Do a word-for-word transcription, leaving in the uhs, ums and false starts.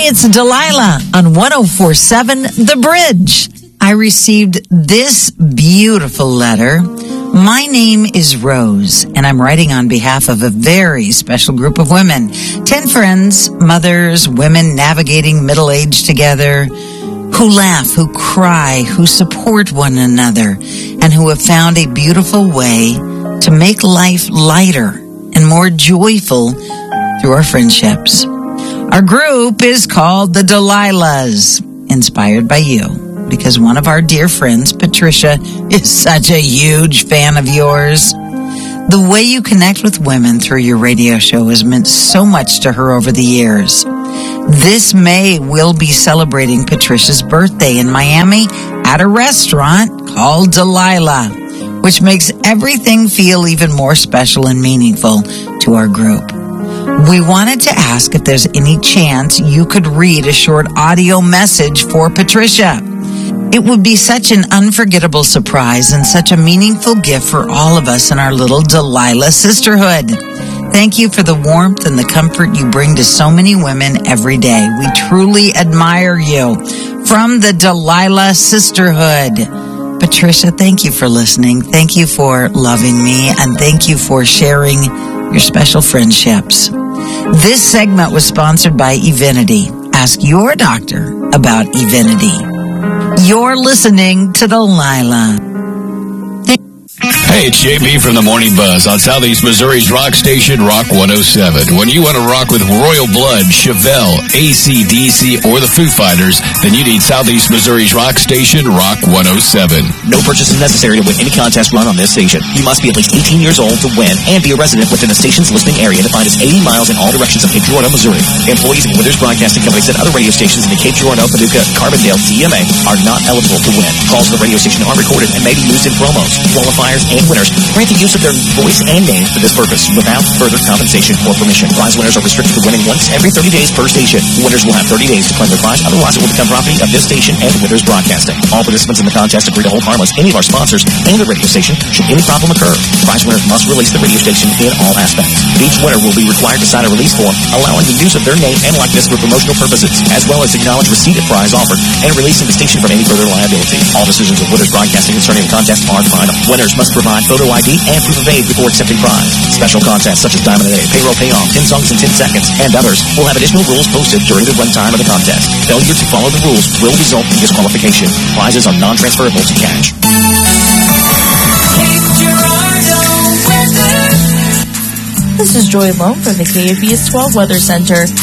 Hey, it's Delilah on one oh four point seven The Bridge. I received this beautiful letter. My name is Rose, and I'm writing on behalf of a very special group of women. Ten friends, mothers, women navigating middle age together, who laugh, who cry, who support one another, and who have found a beautiful way to make life lighter and more joyful through our friendships. Our group is called the Delilahs, inspired by you, because one of our dear friends, Patricia, is such a huge fan of yours. The way you connect with women through your radio show has meant so much to her over the years. This May, we'll be celebrating Patricia's birthday in Miami at a restaurant called Delilah, which makes everything feel even more special and meaningful to our group. We wanted to ask if there's any chance you could read a short audio message for Patricia. It would be such an unforgettable surprise and such a meaningful gift for all of us in our little Delilah sisterhood. Thank you for the warmth and the comfort you bring to so many women every day. We truly admire you. From the Delilah sisterhood. Patricia, thank you for listening. Thank you for loving me. And thank you for sharing your special friendships. This segment was sponsored by Evenity. Ask your doctor about Evenity. You're listening to Delilah. Hey, it's J B from the Morning Buzz on Southeast Missouri's rock station, Rock one oh seven. When you want to rock with Royal Blood, Chevelle, A C D C, or the Foo Fighters, then you need Southeast Missouri's rock station, Rock one oh seven. No purchase is necessary to win any contest run on this station. You must be at least eighteen years old to win and be a resident within the station's listening area defined as eighty miles in all directions of Cape Girardeau, Missouri. Employees of Withers Broadcasting Company and other radio stations in the Cape Girardeau, Paducah, Carbondale, D M A are not eligible to win. Calls to the radio station are recorded and may be used in promos, qualifiers, and winners grant the use of their voice and name for this purpose without further compensation or permission. Prize winners are restricted to winning once every thirty days per station. Winners will have thirty days to claim their prize, otherwise it will become property of this station and Withers Broadcasting. All participants in the contest agree to hold harmless any of our sponsors and the radio station should any problem occur. Prize winners must release the radio station in all aspects. Each winner will be required to sign a release form allowing the use of their name and likeness for promotional purposes, as well as acknowledge receipt of prize offered and releasing the station from any further liability. All decisions of Withers Broadcasting concerning the contest are final. Winners must provide photo I D and proof of age before accepting prize. Special contests such as Diamond a Day, Payroll Payoff, ten songs in ten seconds, and others will have additional rules posted during the runtime of the contest. Failure to follow the rules will result in disqualification. Prizes are non-transferable to cash. This is Joy Lone from the K A B S twelve Weather Center.